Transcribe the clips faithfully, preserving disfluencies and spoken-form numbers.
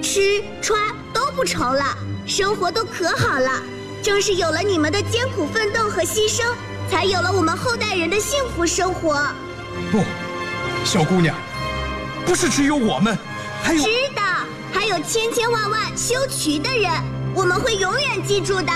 吃穿都不愁了，生活都可好了。正是有了你们的艰苦奋斗和牺牲，才有了我们后代人的幸福生活。 不，小姑娘，不是只有我们，还有…… 知道，还有千千万万修渠的人，我们会永远记住的。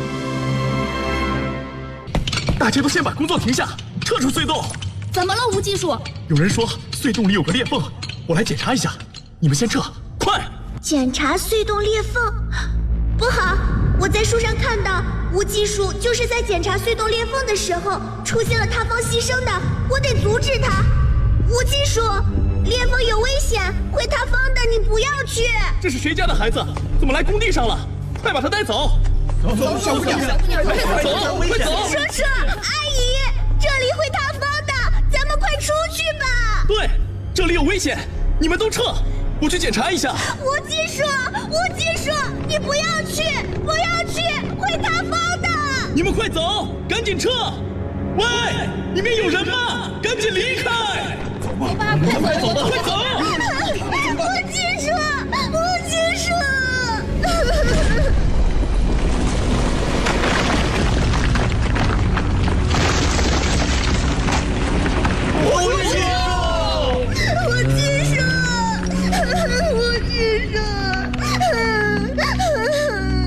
大家都先把工作停下，撤出隧洞。 怎么了，吴技术？ 有人说隧洞里有个裂缝，我来检查一下。你们先撤，快！ 检查隧洞裂缝？不好，我在书上看到吴技术就是在检查隧洞裂缝的时候出现了塌方牺牲的，我得阻止他。吴技术，裂缝有危险，会塌方的，你不要去。 这是谁家的孩子？怎么来工地上了？快把他带走！ 走走，小姑娘， 快走，快走！ 叔叔，阿姨，这里会塌方的，咱们快出去吧。 对，这里有危险，你们都撤，我去检查一下。 吴技术，吴技术，你不要去，不要去，会塌方的。 你们快走，赶紧撤！喂，里面有人吗？赶紧离开！ 走吧，快走， 快走！